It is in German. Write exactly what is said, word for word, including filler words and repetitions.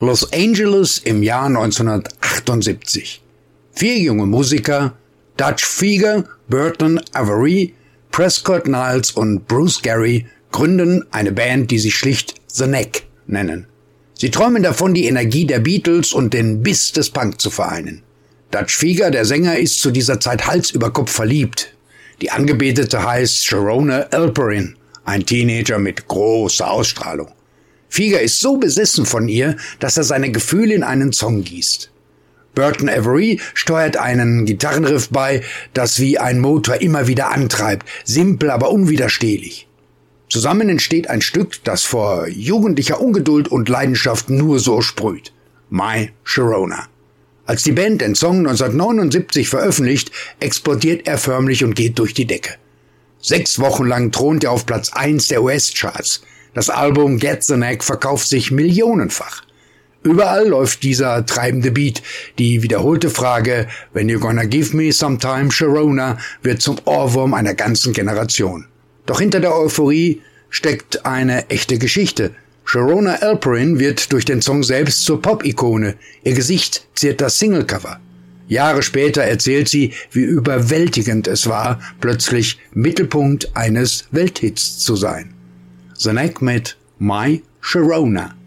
Los Angeles im Jahr neunzehnhundertachtundsiebzig. Vier junge Musiker, Dutch Vieger, Burton Avery, Prescott Niles und Bruce Gary, gründen eine Band, die sich schlicht The Knack nennen. Sie träumen davon, die Energie der Beatles und den Biss des Punk zu vereinen. Dutch Vieger, der Sänger, ist zu dieser Zeit Hals über Kopf verliebt. Die Angebetete heißt Sharona Alperin, ein Teenager mit großer Ausstrahlung. Vieger ist so besessen von ihr, dass er seine Gefühle in einen Song gießt. Burton Avery steuert einen Gitarrenriff bei, das wie ein Motor immer wieder antreibt, simpel, aber unwiderstehlich. Zusammen entsteht ein Stück, das vor jugendlicher Ungeduld und Leidenschaft nur so sprüht. My Sharona. Als die Band den Song neunzehnhundertneunundsiebzig veröffentlicht, explodiert er förmlich und geht durch die Decke. Sechs Wochen lang thront er auf Platz eins der U S-Charts. Das Album Get the Knack verkauft sich millionenfach. Überall läuft dieser treibende Beat. Die wiederholte Frage, When you gonna give me some time, Sharona, wird zum Ohrwurm einer ganzen Generation. Doch hinter der Euphorie steckt eine echte Geschichte. Sharona Alperin wird durch den Song selbst zur Pop-Ikone. Ihr Gesicht ziert das Singlecover. Jahre später erzählt sie, wie überwältigend es war, plötzlich Mittelpunkt eines Welthits zu sein. The Knack mit My Sharona.